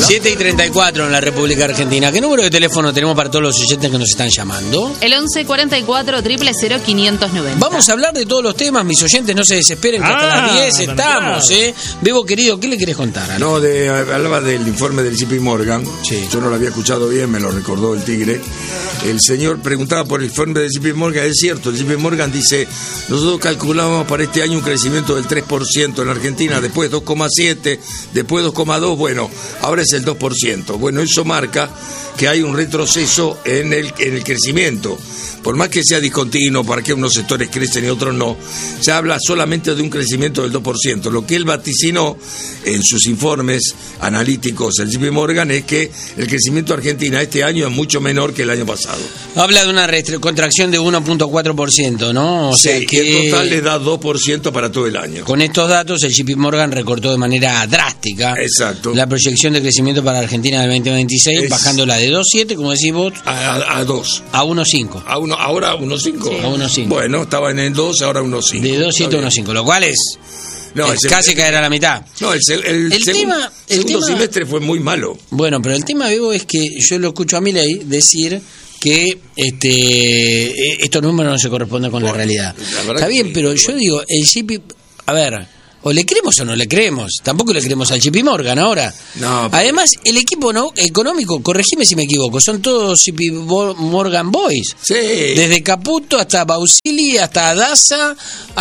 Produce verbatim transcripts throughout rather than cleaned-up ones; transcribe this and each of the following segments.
siete y treinta y cuatro en la República Argentina. ¿Qué número de teléfono tenemos para todos los oyentes que nos están llamando? El once cuarenta y cuatro, cero cero cero, quinientos noventa. Vamos a hablar de todos los temas, mis oyentes, no se desesperen, que hasta Ah, las diez claro. estamos, ¿eh? Bebo, querido, ¿qué le querés contar? Ale? No, de, hablaba del informe del J P Morgan. Sí. Yo no lo había escuchado bien, me lo recordó el Tigre. El señor preguntaba por el informe del J P Morgan. Es cierto, el J P Morgan dice: nosotros calculamos para este año un crecimiento del tres por ciento en la Argentina, después dos coma siete, después dos coma dos, bueno, ahora es el dos por ciento. Bueno, eso marca que hay un retroceso en el, en el crecimiento. Por más que sea discontinuo, para que unos sectores crecen y otros no, se habla solamente de un crecimiento del dos por ciento. Lo que él vaticinó en sus informes analíticos, el J P Morgan, es que el crecimiento de Argentina este año es mucho menor que el año pasado. Habla de una restri- contracción de uno punto cuatro por ciento, ¿no? O Sí, sea y que en total le da dos por ciento para todo el año. con estos datos el J P Morgan recortó de manera drástica Exacto. la proyección de crecimiento para Argentina del veinte veintiséis, Es- bajándola de dos coma siete, como decís vos, A, a, a dos. a uno coma cinco. A uno, ahora uno coma cinco. Sí. A uno coma cinco. Bueno, estaba en el dos, ahora uno coma cinco. De dos coma siete a uno coma cinco, lo cual es, No, es es el- casi caer a la mitad. No, el, el, el El segun- tema- el segundo tema- semestre fue muy malo. Bueno, pero el tema, Bebo, es que yo lo escucho a Milei decir que este eh, estos números no se corresponden con la Bueno, realidad. la verdad Está que bien, sí, pero bueno. yo digo, el J P... A ver, o le creemos o no le creemos. Tampoco le creemos al J P Morgan ahora. No, pero- Además, el equipo no económico, corregime si me equivoco, son todos J P Bo- Morgan Boys. Sí. Desde Caputo hasta Bausili, hasta Daza,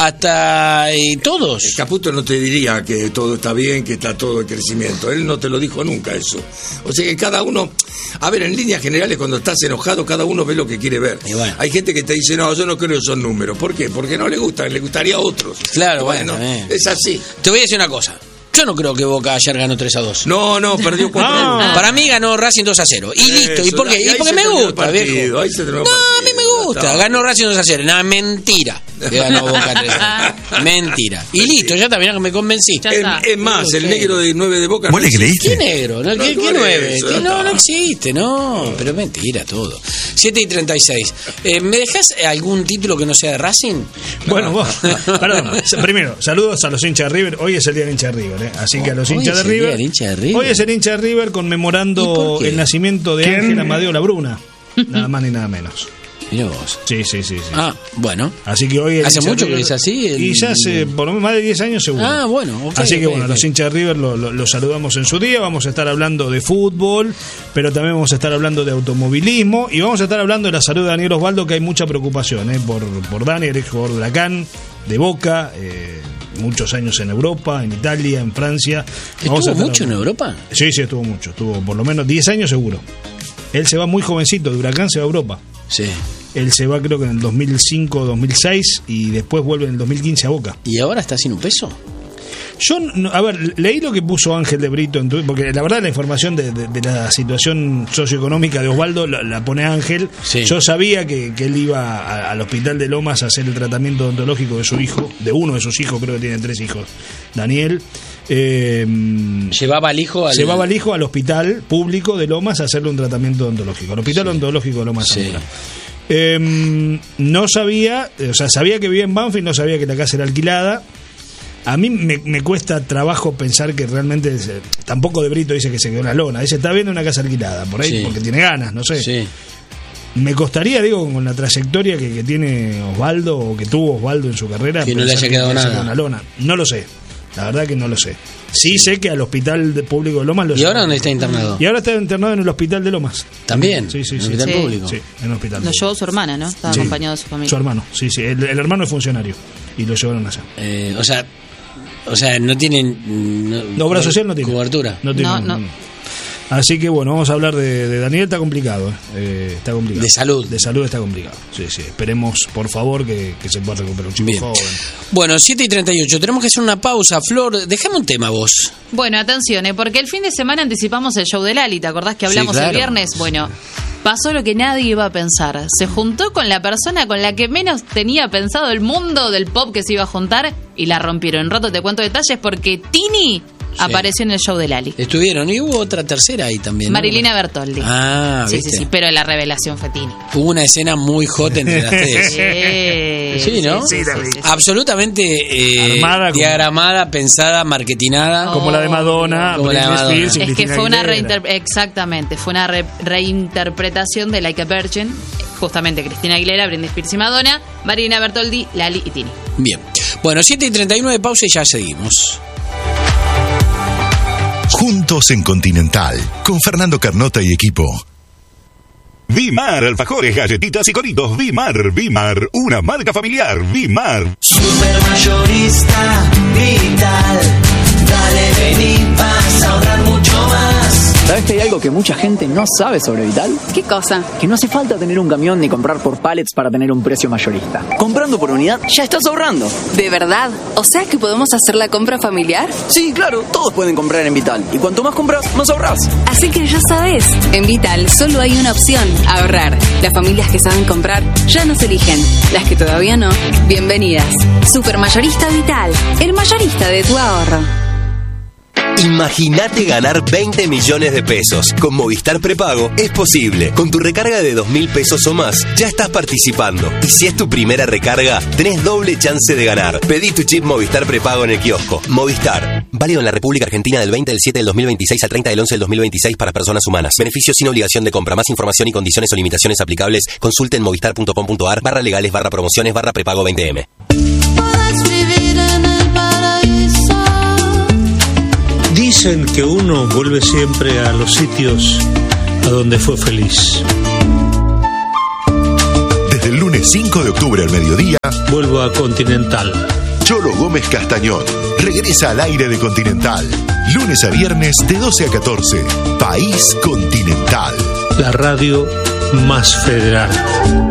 hasta eh, todos. Caputo no te diría que todo está bien, que está todo en crecimiento. Él no te lo dijo nunca eso. O sea que cada uno... A ver, en líneas generales, cuando estás enojado, cada uno ve lo que quiere ver. Y bueno. Hay gente que te dice: no, yo no creo esos números. ¿Por qué? Porque no le gustan, le gustaría a otros. Claro, Y bueno, eh. es así. Te voy a decir una cosa. Yo no creo que Boca ayer ganó tres a dos. No, no, perdió cuatro a uno. Ah. Para mí ganó Racing dos a cero. Y listo. ¿Y Eso, por qué? ahí Y porque se me terminó el gusta, partido, viejo. ahí se terminó el No, a mí partido. me gusta. Ya está. Ganó Racing dos a cero. No, mentira. Que ganó Boca tres a cero. Mentira. Y listo, ya también que me convencí. Ya Es, está. es más, el Ok. negro de nueve de Boca... ¿Vos le existe. creíste? ¿Qué negro? ¿No? ¿Qué, No, qué no nueve? es, ¿Qué- ya No, está. no existe, no. Pero mentira todo. siete y treinta y seis. Eh, ¿Me dejas algún título que no sea de Racing? Bueno, vos, perdón. Primero, saludos a los hinchas de River. Hoy es el día del hincha de River, ¿eh? Así que a los Hoy hinchas es de el día River. del hincha de River. Hoy es el hincha de River ¿Y por conmemorando qué? el nacimiento de ¿Quién? Ángel Amadeo Labruna. Nada más ni nada menos. Mira vos. Sí, sí, sí, sí. Ah, bueno. Así que hoy el ¿Hace hincha de mucho que River- es así? El- Y ya hace por lo menos más de diez años seguro. Ah, bueno, ok, Así que ok, bueno, ok. los hinchas de River lo, lo- lo saludamos en su día. Vamos a estar hablando de fútbol, pero también vamos a estar hablando de automovilismo y vamos a estar hablando de la salud de Daniel Osvaldo, que hay mucha preocupación ¿eh? por, por Daniel, ex jugador de Huracán, de Boca, eh, muchos años en Europa, en Italia, en Francia. Vamos ¿Estuvo a estar mucho en hablando- Europa? Sí, sí, estuvo mucho. Estuvo por lo menos diez años seguro. Él se va muy jovencito, de Huracán se va a Europa. Sí. Él se va creo que en el dos mil cinco, dos mil seis y después vuelve en el dos mil quince a Boca. ¿Y ahora está sin un peso? Yo, no- a ver, leí lo que puso Ángel de Brito, en tu- porque la verdad la información de, de- de la situación socioeconómica de Osvaldo la, la pone Ángel. Sí. Yo sabía que, que él iba a- al hospital de Lomas a hacer el tratamiento odontológico de su hijo, de uno de sus hijos, creo que tiene tres hijos, Daniel. Eh, Llevaba al hijo al... Llevaba al hijo al hospital público de Lomas a hacerle un tratamiento odontológico, al hospital odontológico de Lomas Sí. Zamora. Eh, no sabía, o sea, sabía que vivía en Banfield, no sabía que la casa era alquilada. A mí me, me cuesta trabajo pensar que realmente es- tampoco de Brito dice que se quedó en la lona. Dice, está viendo una casa alquilada, por ahí, Sí. porque tiene ganas, no sé. Sí. Me costaría, digo, con la trayectoria que, que tiene Osvaldo o que tuvo Osvaldo en su carrera, Que no le pensar haya quedado se nada. quedó en la lona. No lo sé, la verdad que no lo sé. Sí sé que al hospital de público de Lomas lo ¿Y ahora llevaron. dónde está internado? Y ahora está internado en el hospital de Lomas. ¿También? Sí, sí, ¿En sí. el hospital Sí. público? Sí, en el hospital. Lo público. llevó su hermana, ¿no? Estaba Sí. acompañado de su familia. Su hermano, sí, sí. El, el hermano es funcionario y lo llevaron allá. Eh, o sea, o sea, no tienen... No, No, obra social no tiene. Cobertura. No tiene. No, no, no. no. Así que bueno, vamos a hablar de, de Daniel. Está complicado, ¿eh? Eh, está complicado. De salud. De salud está complicado. Sí, sí. Esperemos, por favor, que, que se pueda recuperar un chico Bien. joven. Bueno, siete y treinta y ocho. Tenemos que hacer una pausa. Flor, déjame un tema vos. Bueno, atención, ¿eh? Porque el fin de semana anticipamos el show de Lali, ¿te acordás que hablamos Sí, claro. el viernes? Bueno, pasó lo que nadie iba a pensar. Se juntó con la persona con la que menos tenía pensado el mundo del pop que se iba a juntar y la rompieron. En rato te cuento detalles porque Tini apareció en el show de Lali. Estuvieron, y hubo otra tercera ahí también, ¿no? Marilina Bertoldi. Ah, sí, ¿viste? sí, sí, pero la revelación fue Tini. Hubo una escena muy hot entre las tres. Sí, Sí, ¿no? sí, sí, sí, sí. Absolutamente eh, Armada como- diagramada, pensada, marketinada. Como la de Madonna, Como la de Britney Madonna. Spears y Es que Cristina fue una Aguilera. reinter- exactamente, fue una re- reinterpretación de Like a Virgin, justamente Cristina Aguilera, Britney Spears y Madonna, Marina Bertoldi, Lali y Tini. Bien. Bueno, siete y treinta y nueve, pausa y ya seguimos. Juntos en Continental, con Fernando Carnota y equipo. Vimar, alfajores, galletitas y coritos. Vimar, Vimar, una marca familiar. Vimar. Supermayorista Vital. Dale, vení, vas a ahorrar mucho más. ¿Sabes que hay algo que mucha gente no sabe sobre Vital? ¿Qué cosa? Que no hace falta tener un camión ni comprar por pallets para tener un precio mayorista. Comprando por unidad ya estás ahorrando. ¿De verdad? ¿O sea que podemos hacer la compra familiar? Sí, claro, todos pueden comprar en Vital. Y cuanto más compras, más ahorras. Así que ya sabes, en Vital solo hay una opción, ahorrar. Las familias que saben comprar ya nos eligen. Las que todavía no, bienvenidas. Supermayorista Vital, el mayorista de tu ahorro. Imagínate ganar veinte millones de pesos. Con Movistar Prepago es posible. Con tu recarga de dos mil pesos o más, ya estás participando. Y si es tu primera recarga, tenés doble chance de ganar. Pedí tu chip Movistar Prepago en el kiosco. Movistar. Válido en la República Argentina del veinte del siete del dos mil veintiséis al treinta del once del dos mil veintiséis para personas humanas. Beneficios sin obligación de compra. Más información y condiciones o limitaciones aplicables. Consulte en movistar.com.ar barra legales barra promociones barra prepago veinte eme. Dicen que uno vuelve siempre a los sitios a donde fue feliz. Desde el lunes cinco de octubre al mediodía, Vuelvo a Continental. Cholo Gómez Castañón regresa al aire de Continental. Lunes a viernes de doce a catorce. País Continental. La radio más federal.